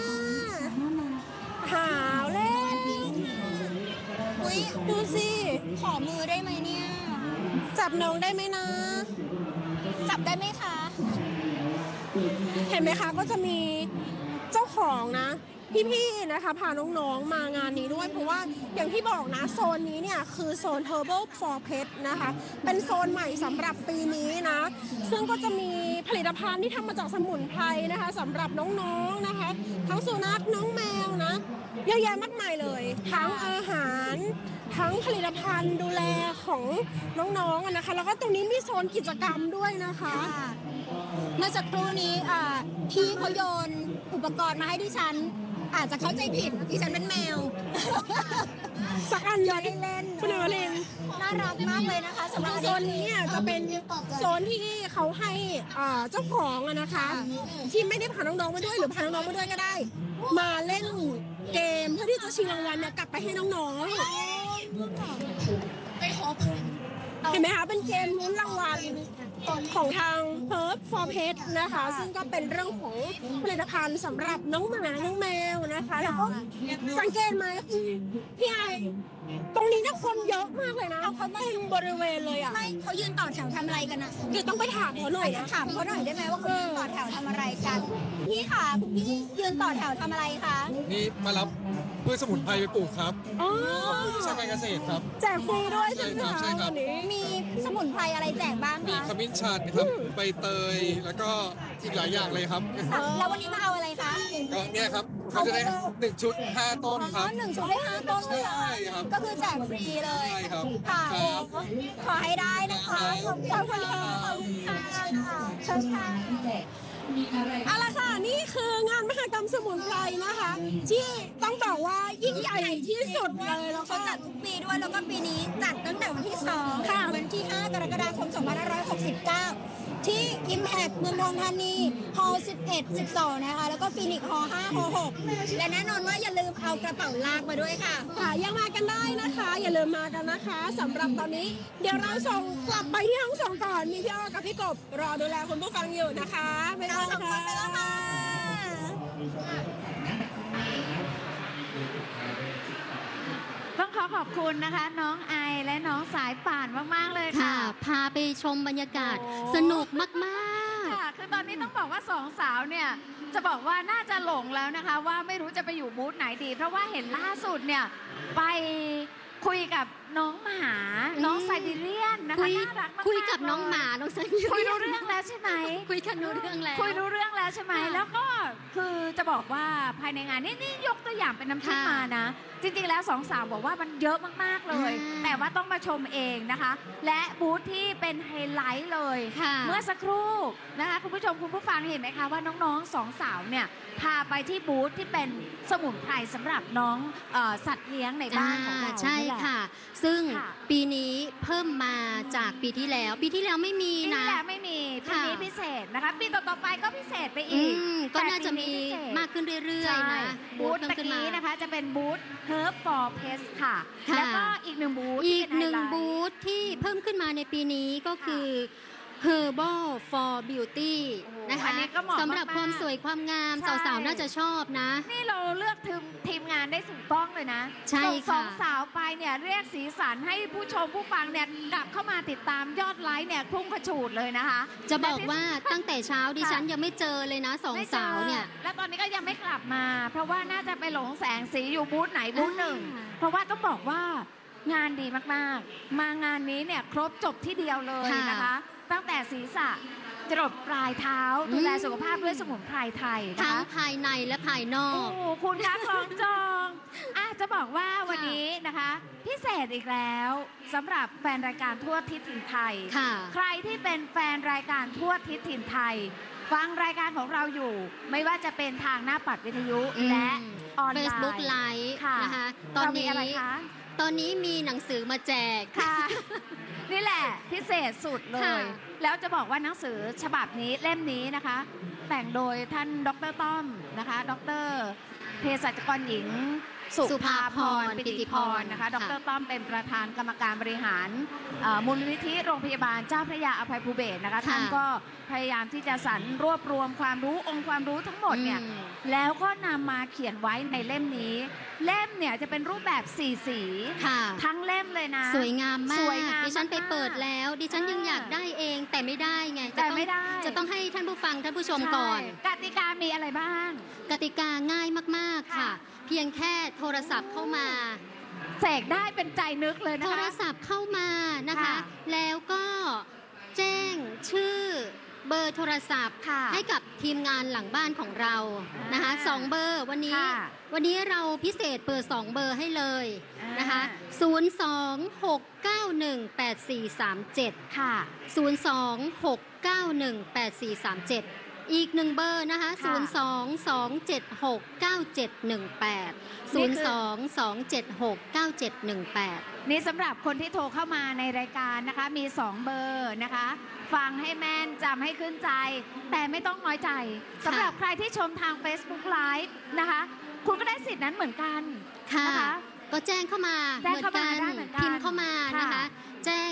หาวเล่นอุ้ยดูสิขอมือได้ไหมเนี่ยจับน้องได้ไหมนะจับได้ไหมคะเห็นไหมคะก็จะมีเจ้าของนะ พี่ๆนะคะพาน้องๆมางานนี้ด้วยเพราะว่าอย่างที่บอกนะโซนนี้เนี่ยคือโซน Herbal for Pet นะคะเป็นโซนใหม่สำหรับปีนี้นะซึ่งก็จะมีผลิตภัณฑ์ที่ทำมาจากสมุนไพรนะคะสำหรับน้องๆนะคะทั้งสุนัขน้องแมวนะเยอะแยะมากมายเลยทั้งอาหารทั้งผลิตภัณฑ์ดูแลของน้องๆอะนะคะแล้วก็ตรงนี้มีโซนกิจกรรมด้วยนะคะเมื่อสักครู่นี้อ่าพี่เขาโยนอุปกรณ์มาให้ดิฉัน อาจจะเข้าใจผิดดิฉันเป็นแมวสักอันโยเลยนเล่นๆคุณเอวลินน่ารักมากเลยนะคะสำหรับโซนนี้เนี่ยจะเป็นโซนที่เขาให้อ่าเจ้าของอะนะคะ ที่ไม่ได้พาน้องๆมาด้วยหรือพาน้องๆมาด้วยก็ได้ มาเล่นเกมเพื่อที่จะชิงรางวัลเนี่ยกลับไปให้น้องๆเห็นไหมคะเป็นเกมลุ้นรางวัลของทาง Herb for Pet นะคะซึ่งก็เป็นเรื่องของผลิตภัณฑ์สำหรับน้องหมาน้องแมวนะคะแล้วก็สังเกตไหมพี่ไอตรงนี้นะคนเยอะมากเลยนะเขาเต็มบริเวณเลยอ่ะไม่เขายืนต่อแถวทำอะไรกันอ่ะเดี๋ยวต้องไปถามเขาหน่อยนะถามเขาหน่อยได้ไหมว่าเขายืนต่อแถวทำอะไรกันพี่ค่ะคุณพี่ยืนต่อแถวทำอะไรคะนี่มารับพืชสมุนไพรไปปลูกครับอ๋อใช่การเกษตรครับแจกฟรีด้วยใช่ไหมใช่ครับมีสมุนไพรอะไรแจกบ้างมีคะขมิ้นชันครับใบเตยแล้วก็อีกหลายอย่างเลยครับแล้ววันนี้มาเอาอะไรคะก็เนี่ยครับเขาจะได้หนึ่งชุดห้าต้นครับหนึ่งชุดได้ห้าต้นเลยใช่ครับก็คือแจกฟรีเลยใช่ครับค่ะครับขอให้ได้นะคะขอบคุณค่ะขอบคุณค่ะเชิญค่ะเอาละค่ะนี่คืองานมหกรรมสมุนไพรนะคะ ที่ต้องบอกว่ายิ่งใหญ่ที่สุดเลยแล้วก็เขาจัดทุกปีด้วยแล้วก็ปีนี้จัดตั้งแต่วันที่สองค่ะวันที่ห้ากรกฎาคมสองพันห้าร้อยหกสิบเก้าที่ Impact เมืองทองธานีฮอลล์สิบเอ็ด สิบสองนะคะแล้วก็ฟินิกฮอลล์ห้าฮอลล์หกและแน่นอนว่าอย่าลืมเอากระเป๋าลากมาด้วยค่ะค่ะยังมากันได้นะคะ อย่าลืมมากันนะคะสำหรับตอนนี้ เดี๋ยวเราส่งกลับไปที่ห้องส่งก่อนมีพี่อ้อกับพี่กบรอดูแลคุณผู้ฟังอยู่นะคะไม่ได้ค่ะต้องขอขอบคุณนะคะน้องไอและน้องสายป่านมากๆเลยค่ะค่ะ พาไปชมบรรยากาศสนุกมากๆค่ะคือตอนนี้ต้องบอกว่าสองสาวเนี่ยจะบอกว่าน่าจะหลงแล้วนะคะว่าไม่รู้จะไปอยู่บูธไหนดี เพราะว่าเห็นล่าสุดเนี่ยไปคุยกับน้องหมาน้องไซบีเรียนนะคะคุยน่ารักมากๆคุยกับน้องหมาน้องไซบีเรียนคุยรู้เรื่องแล้วใช่ไหมคุยกันรู้เรื่องแล้วคุยรู้เรื่องแล้วใช่ไหมค่ะแล้วก็คือจะบอกว่าภายในงานนี่นี่ยกตัวอย่างเป็นน้ำจิ้มค่ะมานะ จริงๆแล้วสองสาวบอกว่ามันเยอะมากๆเลยอ่าแต่ว่าต้องมาชมเองนะคะ และบูธที่เป็นไฮไลท์เลยค่ะเมื่อสักครู่นะคะคุณผู้ชมคุณผู้ฟังเห็นไหมคะว่าน้องๆสองสาวเนี่ยพาไปที่บูธที่เป็นสมุนไพรสำหรับน้องเอ่อสัตว์เลี้ยงในบ้านของเราอ่าใช่นี่แหลค่ะ ซึ่งค่ะปีนี้เพิ่มมาจากปีที่แล้ว ปีที่แล้วไม่มีปีนะที่แล้วไม่มีปีค่ะนี้พิเศษนะคะปีต่อๆไปก็พิเศษไปอือีกมก็แต่น่าจะปีมีพิเศษมากขึ้นเรื่อยใช่ๆนะบูธเพิ่มตะขึ้นมากี้นะคะจะเป็นบูธ Herb for Pets ค่ะค่ะแล้วก็อีกหนึ่งบูธอีที่กเป็นหนึ่งไฮไลท์บูธที่เพิ่มขึ้นมาในปีนี้ก็คือ Herbal for Beauty นะคะอันนี้ก็เหมาะสำหรับมากๆความสวยความงามใช่สาวๆ น่าจะชอบนะนี่เราเลือกทีมทีมงานได้ถูกต้องเลยนะใช่ส่งสค่ะองสาวไปเนี่ยเรียกสีสันให้ผู้ชมผู้ฟังเนี่ยกลับเข้ามาติดตามยอดไลค์เนี่ยพุ่งกระฉูดเลยนะคะจะบอกว่าและที่ตั้งแต่เช้าดิฉันค่ะยังไม่เจอเลยนะสองไม่จสาวเนี่ยและตอนนี้ก็ยังไม่กลับมา เพราะว่าน่าจะไปหลงแสงสีอยู่บูธไหนบูธหนึ่งอ่าเพราะว่าต้องบอกว่างานดีมากๆ มางานนี้เนี่ยครบจบที่เดียวเลยนะคะ ตั้งแต่ศีรษะจรดปลายเท้าดูแลสุขภาพด้วยสมุนไพรไทยนะทั้งคะภายในและภายนอโอ้กโหคุณคะคล้องจองอ่ะจะบอกว่าวันนี้นะคะ พิเศษอีกแล้วสำหรับแฟนรายการทั่วทิศถิ่นไทยค่ะใครที่เป็นแฟนรายการทั่วทิศถิ่นไทย ฟังรายการของเราอยู่ ไม่ว่าจะเป็นทางหน้าปัดวิทยุอืมและออนไลน์ Facebook Live ค่ะนะคะตอนเรามีนี้อะไรคะตอนนี้มีหนังสือมาแจกค่ะ นี่แหละพิเศษสุดเลค่ะย แล้วจะบอกว่าหนังสือฉบับนี้เล่มนี้นะคะ แต่งโดยท่านดรต้อมนะคะ ดรเภสัชกรหญิง สุภาพรปิติพรนะคะ ดรต้อมเป็นประธานกรรมการบริหารเอ่อมูลนิธิโรงพยาบาลเจ้าพระยาอภัยภูเบศรนะคะค่ะท่านก็พยายามที่จะสรรรวบรวมความรู้องค์ความรู้ทั้งหมดเนี่ยอืมแล้วก็นำมาเขียนไว้ในเล่มนี้ เล่มเนี่ยจะเป็นรูปแบบสีสีค่ะทั้งเล่มเลยนะสวยงามมาสกวยงามดิฉันไปมากๆเปิดแล้ว ดิฉันยังอยากได้เองแต่ไม่ได้ไงจะแต่องไม่ได้จะต้องให้ท่านผู้ฟังท่านผู้ชมก่อนใช่กติกามีอะไรบ้างกติกาง่ายมากๆค่ะค่ะเพียงแค่โทรศัพท์เข้ามาเสกได้เป็นใจนึกเลยนะโทคะรศัพท์เข้ามานะคะค่ะแล้วก็แจ้งชื่อเบอร์โทรศัพท์ค่ะให้กับทีมงานหลังบ้านของเรานะคะอ่าสองเบอร์วันนี้ค่ะวันนี้เราพิเศษเปิดสองเบอร์ให้เลยนะคะอ่าศูนย์ สอง หก เก้า หนึ่ง แปด สี่ สาม เจ็ดค่ะศูนย์ สอง หก เก้า หนึ่ง แปด สี่ สาม เจ็ด อีกหนึ่งเบอร์นะคะค่ะศูนย์ สอง สอง เจ็ด หก เก้า เจ็ด หนึ่ง แปด ศูนย์ สอง สอง เจ็ด หก เก้า เจ็ด หนึ่ง แปดนี่สำหรับคนที่โทรเข้ามาในรายการนะคะ มีสองเบอร์นะคะ ฟังให้แม่นจำให้ขึ้นใจ แต่ไม่ต้องน้อยใจสำหรับใครที่ชมทาง Facebook Live นะคะ คุณก็ได้สิทธิ์นั้นเหมือนกันค่ะนะคะก็แจ้งเข้ามาแจ้งเหมือนเข้ากัมาน ได้เหมือนกันพิมพ์เข้ามานะคะค่ะแจ้ง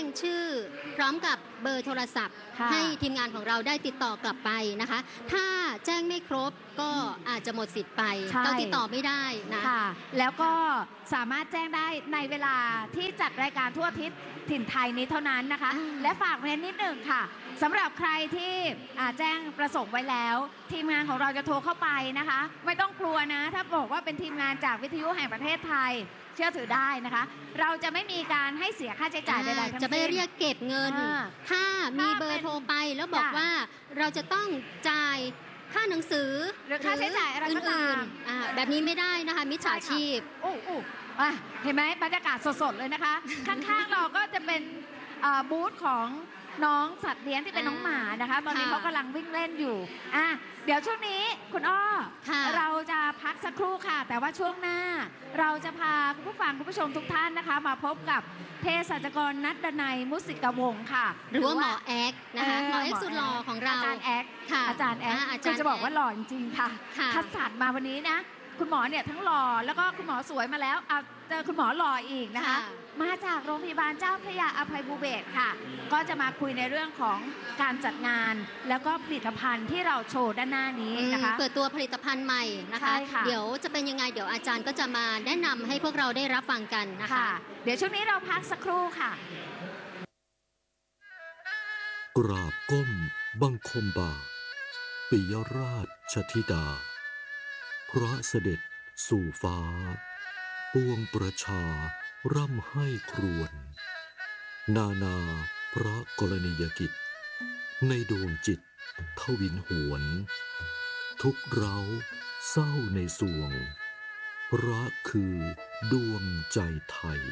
ชื่อพร้อมกับเบอร์โทรศัพท์ให้ทีมงานของเราได้ติดต่อกลับไปนะคะ ถ้าแจ้งไม่ครบก็อาจจะหมดสิทธิ์ไปเราติดต่อไม่ได้นะค่ะแล้วก็สามารถแจ้งได้ในเวลาที่จัดรายการทั่วอาทิศถิ่นไทยนี้เท่านั้นนะคะ และฝากเรียนนิดหนึ่งค่ะสำหรับใครที่แจ้งประสงค์ไว้แล้วทีมงานของเราจะโทรเข้าไปนะคะไม่ต้องกลัวนะถ้าบอกว่าเป็นทีมงานจากวิทยุแห่งประเทศไทยเชื่อถือได้นะคะเราจะไม่มีการให้เสียค่าใช้จ่ายใดๆทั้งสิ้นจะไม่เรียกเก็บเงินถ้ามีเบอร์โทรไปแล้วบอกว่าเราจะต้องจ่ายค่าหนังสือหรือค่าใช้จ่ายอะไรก็ตามแบบนี้ไม่ได้นะคะมิจฉาชีพโอ้โหเห็นไหมบรรยากาศสดๆเลยนะคะข้างๆเราก็จะเป็นบูธของน้องสัตว์เลี้ยงที่เป็นน้องหมานะคะตอนนี้เขากำลังวิ่งเล่นอยู่อ่ะเดี๋ยวช่วงนี้คุณอ้อเราจะพักสักครู่ค่ะแต่ว่าช่วงหน้าเราจะพาคุณผู้ฟังคุณผู้ชมทุกท่านนะคะมาพบกับเภสัชกรนัดดนัยมุสิกวงศ์ค่ะหรือว่าหมอแอ๊กนะคะหมอแอ๊กสุดหล่อของเราอาจารย์แอ๊กอาจารย์แอ๊กคือจะบอกว่าหล่อจริงๆค่ะคัดสรรมาวันนี้นะคุณหมอเนี่ยทั้งหล่อแล้วก็คุณหมอสวยมาแล้วเอาเจอคุณหมอหล่ออีกนะคะมาจากโรงพยาบาลเจ้าพระยาอภัยภูเบศรค่ะก็จะมาคุยในเรื่องของการจัดงานแล้วก็ผลิตภัณฑ์ที่เราโชว์ด้านหน้านี้นะคะเปิดตัวผลิตภัณฑ์ใหม่นะคะเดี๋ยวจะเป็นยังไงเดี๋ยวอาจารย์ก็จะมาแนะนำให้พวกเราได้รับฟังกันนะคะเดี๋ยวช่วงนี้เราพักสักครู่ค่ะกราบก้มบังคมบาทปิยราชธิดาพระเสด็จสู่ฟ้าปวงประชาร่ำให้ครวญนานาพระกรณียกิจในดวงจิตทวินหวนทุกเร้าเศร้าในสวงพระคือดวงใจไทย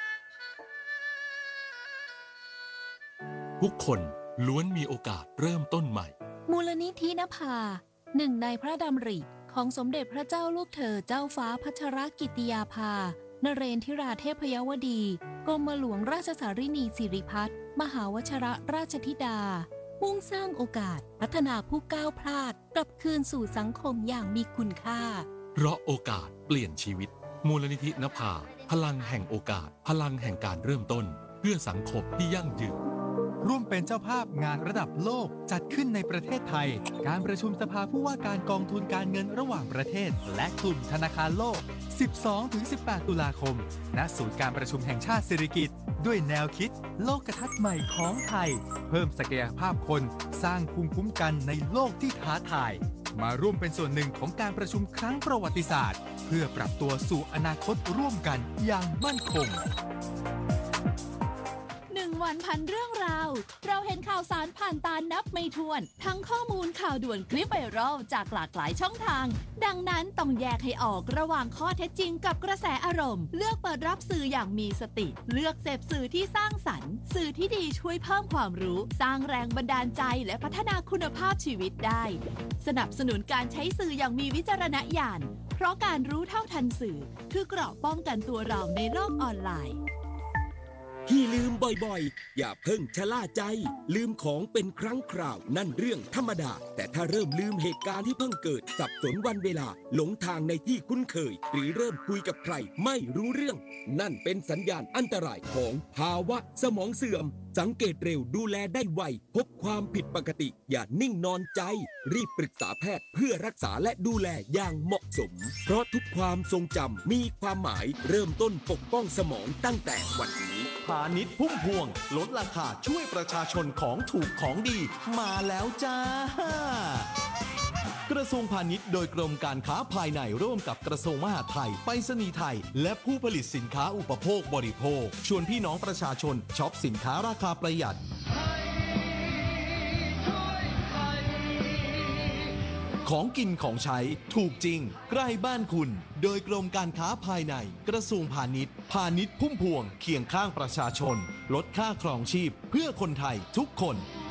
ทุกคนล้วนมีโอกาสเริ่มต้นใหม่มูลนิธินภาหนึ่งในพระดำริของสมเด็จพระเจ้าลูกเธอเจ้าฟ้าพัชรกิติยาภานเรนทิราเทพยวดีกรมหลวงราชสารินีสิริพัฒน์มหาวชรราชธิดามุ่งสร้างโอกาสพัฒนาผู้ก้าวพลาดกลับคืนสู่สังคมอย่างมีคุณค่าเพราะโอกาสเปลี่ยนชีวิตมูลนิธินภาพลังแห่งโอกาสพลังแห่งการเริ่มต้นเพื่อสังคมที่ยั่งยืนร่วมเป็นเจ้าภาพงานระดับโลกจัดขึ้นในประเทศไทยการประชุมสภาผู้ว่าการกองทุนการเงินระหว่างประเทศและกลุ่มธนาคารโลก สิบสองถึงสิบแปด ตุลาคมณศูนย์การประชุมแห่งชาติสิริกิติ์ด้วยแนวคิดโลกทัศน์ใหม่ของไทยเพิ่มศักยภาพคนสร้างภูมิคุ้มกันในโลกที่ท้าทายมาร่วมเป็นส่วนหนึ่งของการประชุมครั้งประวัติศาสตร์เพื่อปรับตัวสู่อนาคตร่วมกันอย่างมั่นคงวันพันเรื่องราวเราเห็นข่าวสารผ่านตานับไม่ถ้วนทั้งข้อมูลข่าวด่วนคลิปไวรัลจากหลากหลายช่องทางดังนั้นต้องแยกให้ออกระหว่างข้อเท็จจริงกับกระแสอารมณ์เลือกเปิดรับสื่ออย่างมีสติเลือกเสพสื่อที่สร้างสรรค์สื่อที่ดีช่วยเพิ่มความรู้สร้างแรงบันดาลใจและพัฒนาคุณภาพชีวิตได้สนับสนุนการใช้สื่ออย่างมีวิจารณญาณเพราะการรู้เท่าทันสื่อคือเกราะป้องกันตัวเราในโลกออนไลน์ที่ลืมบ่อยๆอย่าเพิ่งชะล่าใจลืมของเป็นครั้งคราวนั่นเรื่องธรรมดาแต่ถ้าเริ่มลืมเหตุการณ์ที่เพิ่งเกิดสับสนวันเวลาหลงทางในที่คุ้นเคยหรือเริ่มคุยกับใครไม่รู้เรื่องนั่นเป็นสัญญาณอันตรายของภาวะสมองเสื่อมสังเกตเร็วดูแลได้ไวพบความผิดปกติอย่านิ่งนอนใจรีบปรึกษาแพทย์เพื่อรักษาและดูแลอย่างเหมาะสมเพราะทุกความทรงจำมีความหมายเริ่มต้นปกป้องสมองตั้งแต่วันนี้พาณิชย์พุ่มพวงลดราคาช่วยประชาชนของถูกของดีมาแล้วจ้ากระทรวงพาณิชย์โดยกรมการค้าภายในร่วมกับกระทรวงมหาดไทยไปรษณีย์ไทยและผู้ผลิตสินค้าอุปโภคบริโภคชวนพี่น้องประชาชนช็อปสินค้าราคาประหยัดของกินของใช้ถูกจริงใกล้บ้านคุณโดยกรมการค้าภายในกระทรวงพาณิชย์พาณิชย์พุ่มพวงเคียงข้างประชาชนลดค่าครองชีพเพื่อคนไทยทุกคน